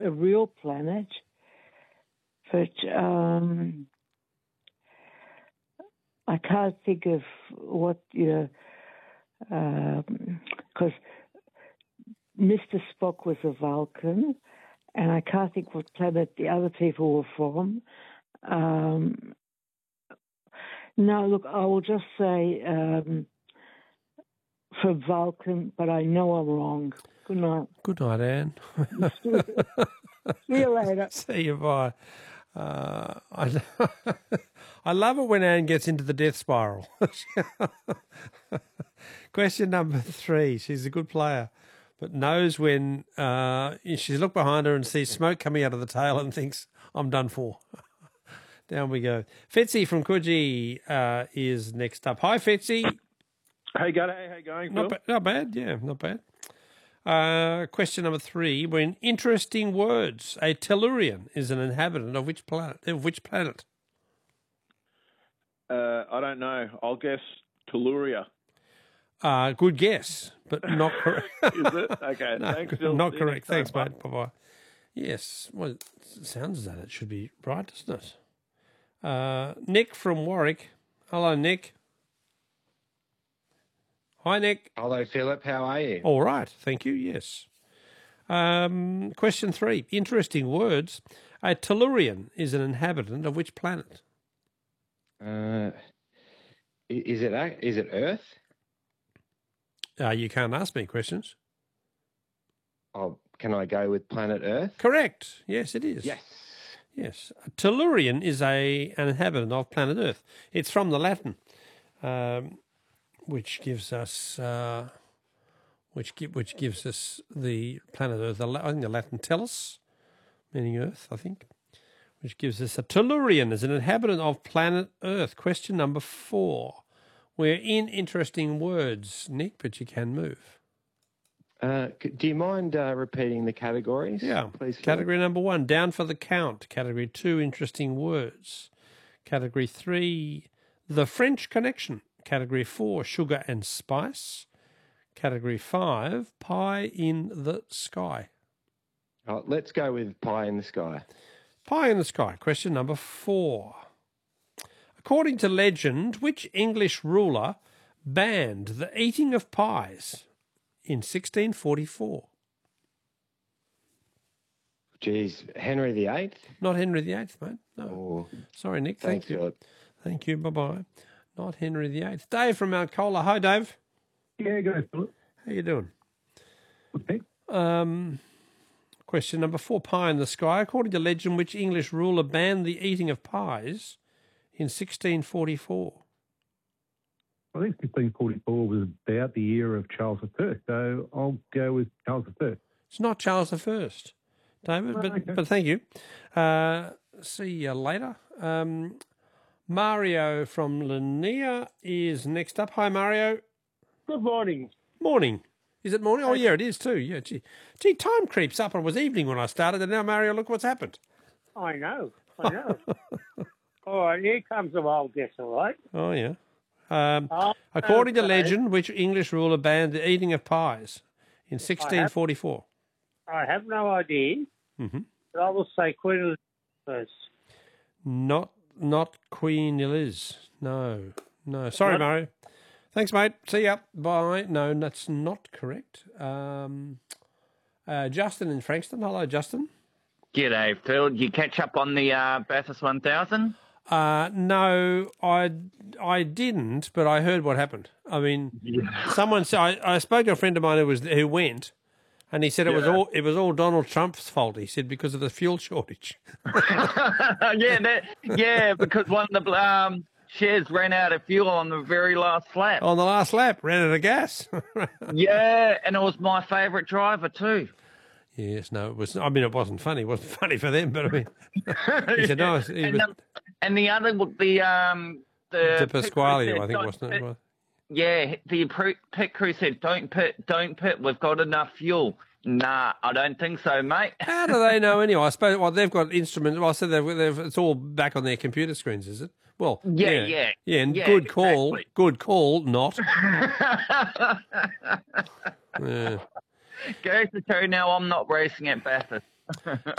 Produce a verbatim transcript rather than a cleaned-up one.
a real planet, but um, I can't think of what, you know, because um, Mister Spock was a Vulcan, and I can't think what planet the other people were from. Um, no, look, I will just say um, for Vulcan, but I know I'm wrong. Good night. Good night, Anne. See you later. See you, bye. Uh, I, I love it when Anne gets into the death spiral. Question number three. She's a good player, but knows when uh, she's looked behind her and sees smoke coming out of the tail and thinks, I'm done for. Down we go. Fetzy from Coogee uh, is next up. Hi, Fetzy. Hey, G'day. How you going, Phil? Not, ba- not bad, yeah, not bad. Uh, question number three. When interesting words, a Tellurian is an inhabitant of which planet? Of which planet? Uh, I don't know. I'll guess Telluria. Uh, good guess, but not correct. Is it? Okay, no, thanks, Phil. Not See you correct. next Thanks, time. mate. Bye-bye. Yes, well, it sounds as though it should be right, doesn't it? Uh, Nick from Warwick. Hello, Nick. Hi, Nick. Hello, Philip. How are you? All right. Thank you. Yes. Um, question three. Interesting words. A Tellurian is an inhabitant of which planet? Uh, is it is it Earth? Uh, you can't ask me questions. Oh, can I go with planet Earth? Correct. Yes, it is. Yes. Yes. A Tellurian is a an inhabitant of planet Earth. It's from the Latin. Um, which gives us uh, which gi- which gives us the planet Earth. I think the Latin tellus, meaning Earth, I think, which gives us a Tellurian as an inhabitant of planet Earth. Question number four. We're in interesting words, Nick, but you can move. Uh, c- do you mind uh, repeating the categories? Yeah. Please. Philip? Category number one, down for the count. Category two, interesting words. Category three, the French Connection. Category four, sugar and spice. Category five, pie in the sky. Oh, let's go with pie in the sky. Pie in the sky. Question number four. According to legend, which English ruler banned the eating of pies in sixteen forty-four? Geez, Henry the Eighth? Not Henry the Eighth, mate. No. Oh, Sorry, Nick. thanks, Thank you. Philip. Thank you. Bye-bye. Not Henry the Eighth. Dave from Mount Colah. Hi, Dave. Yeah, go, Philip. How you doing? Okay. Um, question number four, pie in the sky. According to legend, which English ruler banned the eating of pies in sixteen forty-four? I think sixteen forty-four was about the year of Charles the First, so I'll go with Charles the First. It's not Charles the First, David, Oh, but, okay. but thank you. Uh, see you later. Um, Mario from Linnea is next up. Hi, Mario. Good morning. Morning. Is it morning? Oh, yeah, it is too. Yeah, gee. Gee, time creeps up. It was evening when I started, and now, Mario, look what's happened. I know, I know. All right, here comes a wild guess, all right? Oh, yeah. Um, Oh, according to okay. legend, which English ruler banned the eating of pies in sixteen forty-four? I have no idea, Mm-hmm. but I will say Queen Elizabeth first. Not, not Queen Eliz. No, no. Sorry, What? Mario. Thanks, mate. See ya. Bye. No, that's not correct. Um, uh, Justin in Frankston. Hello, Justin. G'day, Phil. Did you catch up on the uh, Bathurst one thousand? Uh, no, I, I didn't, but I heard what happened. I mean, someone said I, I spoke to a friend of mine who was who went, and he said it was Yeah. all it was all Donald Trump's fault. He said because of the fuel shortage. yeah, that, yeah, because one of the um, shares ran out of fuel on the very last lap. On the last lap, ran out of gas. Yeah, and it was my favourite driver too. Yes, no, it was. I mean, it wasn't funny. It wasn't funny for them, but I mean, he said no. He and, was, um, and the other, the um, the De pit crew Pasquale, said, I think, "Don't wasn't pit." it? Yeah, the pr- pit crew said, "Don't pit, don't pit. We've got enough fuel." Nah, I don't think so, mate. How do they know anyway? I suppose. Well, they've got instruments. Well, I said they've, they've, it's all back on their computer screens, is it? Well, Yeah, yeah, yeah, yeah. And yeah, good call. exactly. Good call. Not. Yeah. Goes to show now I'm not racing at Bathurst.